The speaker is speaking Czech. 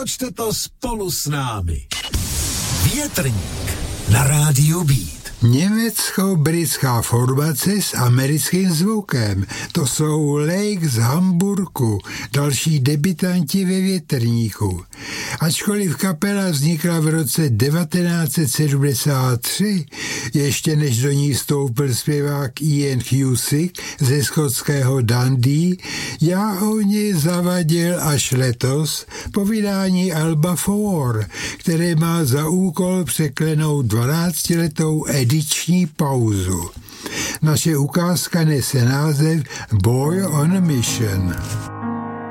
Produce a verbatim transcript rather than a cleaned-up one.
Otočte to spolu s námi. Větrník na rádiu Beat. Německo-britská formace s americkým zvukem. To jsou Lake z Hamburku, další debutanti ve Větrníku. Ačkoliv kapela vznikla v roce devatenáct set sedmdesát tři, ještě než do ní vstoupil zpěvák Ian Husick ze skotského Dundee, já o ní zavadil až letos po vydání alba Four, které má za úkol překlenout dvanáctiletou ediční pauzu. Naše ukázka nese název Boy on a Mission.